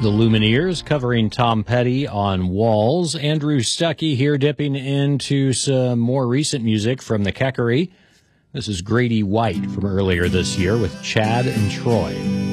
The Lumineers covering Tom Petty on Walls. Andrew Stuckey here dipping into some more recent music from the Keckery. This is Grady White from earlier this year with Chad and Troy.